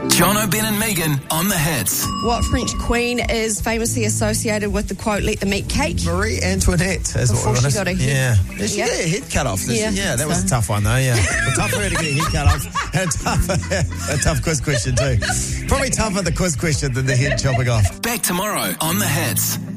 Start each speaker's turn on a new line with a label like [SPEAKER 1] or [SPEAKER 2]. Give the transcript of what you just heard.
[SPEAKER 1] Jono, Ben and Megan on the hits.
[SPEAKER 2] What French queen is famously associated with the quote, let them eat cake?
[SPEAKER 3] Marie Antoinette is
[SPEAKER 2] Before
[SPEAKER 3] what we
[SPEAKER 2] she got her head.
[SPEAKER 3] Yeah. Did she
[SPEAKER 2] Yep.
[SPEAKER 3] get her head cut off?
[SPEAKER 2] Yeah,
[SPEAKER 3] That was a tough one though, yeah. Well, tough for her to get her head cut off. And a tough quiz question too. Probably tougher the quiz question than the head chopping off.
[SPEAKER 1] Back tomorrow on the hits.